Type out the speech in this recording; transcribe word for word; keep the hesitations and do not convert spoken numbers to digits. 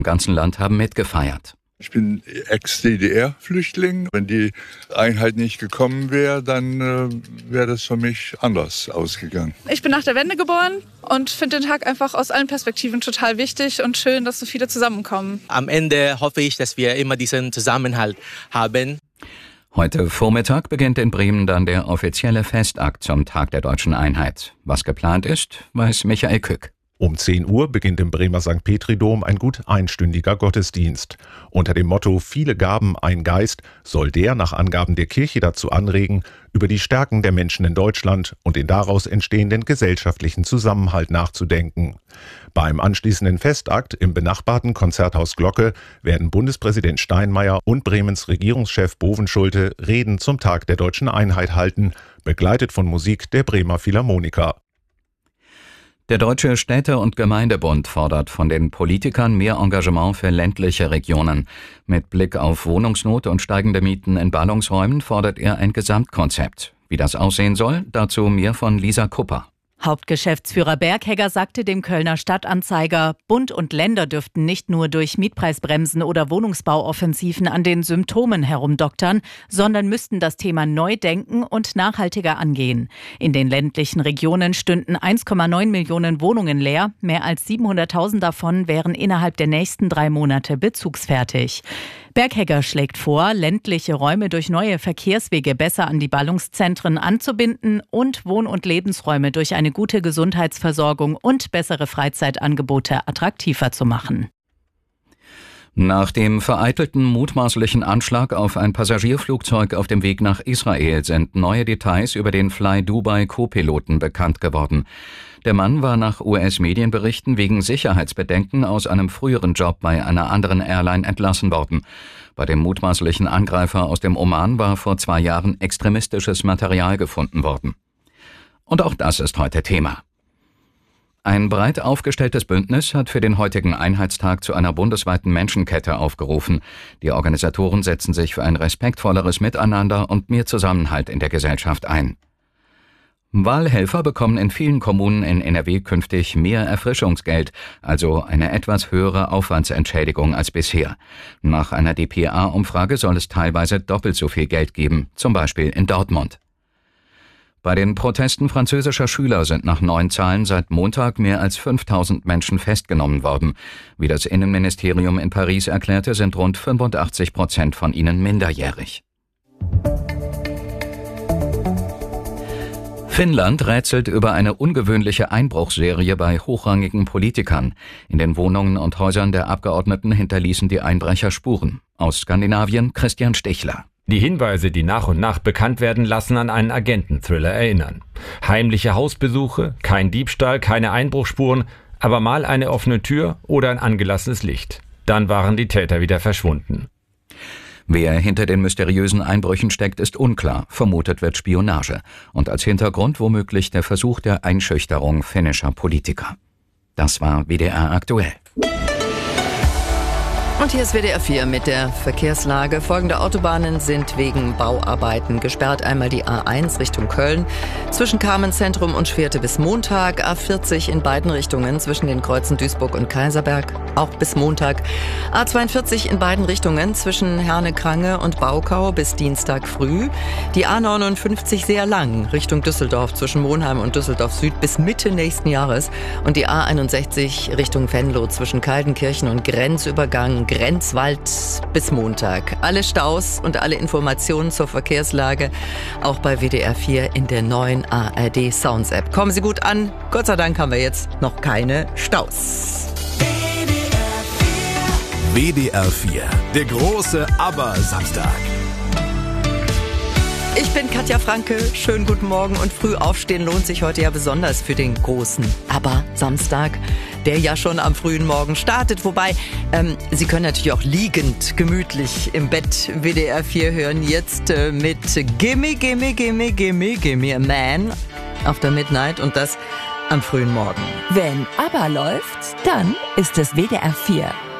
Im ganzen Land haben mitgefeiert. Ich bin Ex-D D R-Flüchtling. Wenn die Einheit nicht gekommen wäre, dann äh, wäre das für mich anders ausgegangen. Ich bin nach der Wende geboren und finde den Tag einfach aus allen Perspektiven total wichtig und schön, dass so viele zusammenkommen. Am Ende hoffe ich, dass wir immer diesen Zusammenhalt haben. Heute Vormittag beginnt in Bremen dann der offizielle Festakt zum Tag der Deutschen Einheit. Was geplant ist, weiß Michael Kück. Um zehn Uhr beginnt im Bremer Sankt Petri-Dom ein gut einstündiger Gottesdienst. Unter dem Motto »Viele Gaben, ein Geist« soll der nach Angaben der Kirche dazu anregen, über die Stärken der Menschen in Deutschland und den daraus entstehenden gesellschaftlichen Zusammenhalt nachzudenken. Beim anschließenden Festakt im benachbarten Konzerthaus Glocke werden Bundespräsident Steinmeier und Bremens Regierungschef Bovenschulte Reden zum Tag der Deutschen Einheit halten, begleitet von Musik der Bremer Philharmoniker. Der Deutsche Städte- und Gemeindebund fordert von den Politikern mehr Engagement für ländliche Regionen. Mit Blick auf Wohnungsnot und steigende Mieten in Ballungsräumen fordert er ein Gesamtkonzept. Wie das aussehen soll, dazu mehr von Lisa Kupper. Hauptgeschäftsführer Berghegger sagte dem Kölner Stadtanzeiger, Bund und Länder dürften nicht nur durch Mietpreisbremsen oder Wohnungsbauoffensiven an den Symptomen herumdoktern, sondern müssten das Thema neu denken und nachhaltiger angehen. In den ländlichen Regionen stünden eins Komma neun Millionen Wohnungen leer, mehr als siebenhunderttausend davon wären innerhalb der nächsten drei Monate bezugsfertig. Berghegger schlägt vor, ländliche Räume durch neue Verkehrswege besser an die Ballungszentren anzubinden und Wohn- und Lebensräume durch eine gute Gesundheitsversorgung und bessere Freizeitangebote attraktiver zu machen. Nach dem vereitelten mutmaßlichen Anschlag auf ein Passagierflugzeug auf dem Weg nach Israel sind neue Details über den Fly Dubai Co-Piloten bekannt geworden. Der Mann war nach U S-Medienberichten wegen Sicherheitsbedenken aus einem früheren Job bei einer anderen Airline entlassen worden. Bei dem mutmaßlichen Angreifer aus dem Oman war vor zwei Jahren extremistisches Material gefunden worden. Und auch das ist heute Thema. Ein breit aufgestelltes Bündnis hat für den heutigen Einheitstag zu einer bundesweiten Menschenkette aufgerufen. Die Organisatoren setzen sich für ein respektvolleres Miteinander und mehr Zusammenhalt in der Gesellschaft ein. Wahlhelfer bekommen in vielen Kommunen in N R W künftig mehr Erfrischungsgeld, also eine etwas höhere Aufwandsentschädigung als bisher. Nach einer D P A-Umfrage soll es teilweise doppelt so viel Geld geben, zum Beispiel in Dortmund. Bei den Protesten französischer Schüler sind nach neuen Zahlen seit Montag mehr als fünftausend Menschen festgenommen worden. Wie das Innenministerium in Paris erklärte, sind rund fünfundachtzig Prozent von ihnen minderjährig. Finnland rätselt über eine ungewöhnliche Einbruchsserie bei hochrangigen Politikern. In den Wohnungen und Häusern der Abgeordneten hinterließen die Einbrecher Spuren. Aus Skandinavien Christian Stichler. Die Hinweise, die nach und nach bekannt werden, lassen an einen Agenten-Thriller erinnern. Heimliche Hausbesuche, kein Diebstahl, keine Einbruchsspuren, aber mal eine offene Tür oder ein angelassenes Licht. Dann waren die Täter wieder verschwunden. Wer hinter den mysteriösen Einbrüchen steckt, ist unklar. Vermutet wird Spionage. Und als Hintergrund womöglich der Versuch der Einschüchterung finnischer Politiker. Das war W D R aktuell. Und hier ist W D R vier mit der Verkehrslage. Folgende Autobahnen sind wegen Bauarbeiten gesperrt. Einmal die A eins Richtung Köln zwischen Carmenzentrum und Schwerte bis Montag. A vierzig in beiden Richtungen zwischen den Kreuzen Duisburg und Kaiserberg, auch bis Montag. A zweiundvierzig in beiden Richtungen zwischen Herne-Krange und Baukau bis Dienstag früh. Die A neunundfünfzig sehr lang Richtung Düsseldorf zwischen Monheim und Düsseldorf Süd bis Mitte nächsten Jahres. Und die A einundsechzig Richtung Venlo zwischen Kaldenkirchen und Grenzübergang Grenzwald bis Montag. Alle Staus und alle Informationen zur Verkehrslage auch bei W D R vier in der neuen A R D Sounds App. Kommen Sie gut an. Gott sei Dank haben wir jetzt noch keine Staus. W D R vier, der große Aber-Samstag. Ich bin Katja Franke. Schönen guten Morgen und früh aufstehen lohnt sich heute ja besonders für den großen Aber-Samstag, der ja schon am frühen Morgen startet. Wobei, ähm, Sie können natürlich auch liegend, gemütlich im Bett W D R vier hören. Jetzt äh, mit Gimme, Gimme, Gimme, Gimme, Gimme a Man auf der Midnight und das am frühen Morgen. Wenn Aber läuft, dann ist es W D R vier.